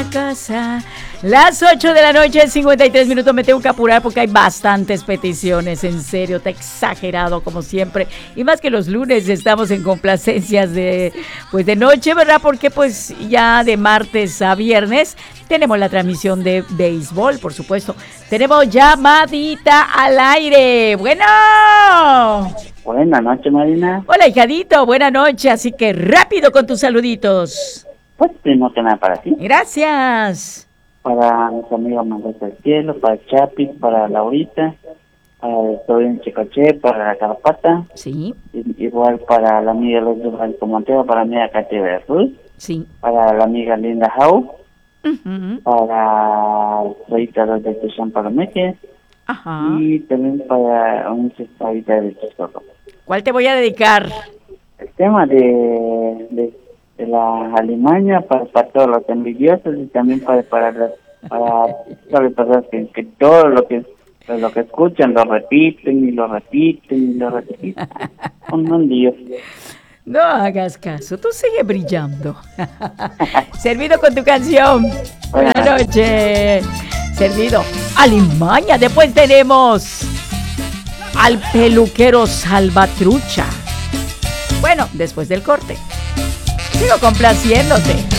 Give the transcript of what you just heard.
la cosa. Las 8 de la noche, 53 minutos. Me tengo que apurar porque hay bastantes peticiones. En serio, está exagerado como siempre. Y más que los lunes estamos en complacencias de noche, ¿verdad? Porque pues ya de martes a viernes tenemos la transmisión de béisbol, por supuesto. Tenemos llamadita al aire. Bueno. Buenas noches, Marina. Hola, hijadito. Buenas noches. Así que rápido con tus saluditos. Pues primero que nada para ti. Gracias. Para mis amigos Mandos del Cielo, para Chapi, para Laurita, para el sobrino Chicoche, para la Carpata. Sí. Igual para la amiga Luz del Montero, para la amiga Katia Verruz. Sí. Para la amiga Linda Jau. Uh-huh. Para Rita de Tucson Palomeque. Ajá. Y también para un cestadita de Chiscoco. ¿Cuál te voy a dedicar? El tema de la Alemania para todos los envidiosos y también para todas las personas que todo lo que escuchan lo repiten y lo repiten y lo repiten. Un Dios. No hagas caso, tú sigue brillando. Servido con tu canción. Buenas noches. Servido. Alemania. Después tenemos al peluquero Salvatrucha. Bueno, después del corte. Sigo complaciéndote.